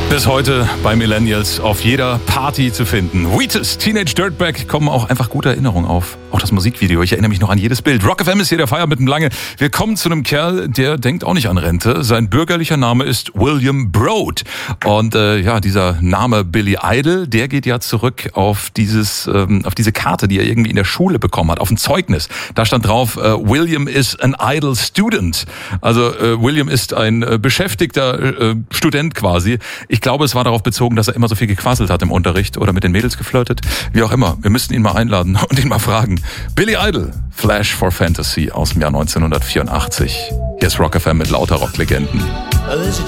Bis heute bei Millennials auf jeder Party zu finden. Wheatus, Teenage Dirtbag, kommen auch einfach gute Erinnerungen auf. Auch das Musikvideo, ich erinnere mich noch an jedes Bild. Rock FM ist hier der Feier mit dem Lange. Wir kommen zu einem Kerl, der denkt auch nicht an Rente. Sein bürgerlicher Name ist William Broad. Und dieser Name Billy Idol, der geht ja zurück auf diese Karte, die er irgendwie in der Schule bekommen hat, auf ein Zeugnis. Da stand drauf, William is an idle student. Also William ist ein beschäftigter Student quasi. Ich glaube, es war darauf bezogen, dass er immer so viel gequasselt hat im Unterricht oder mit den Mädels geflirtet. Wie auch immer, wir müssten ihn mal einladen und ihn mal fragen. Billy Idol, Flash for Fantasy aus dem Jahr 1984. Hier ist Rock FM mit lauter Rocklegenden. There's a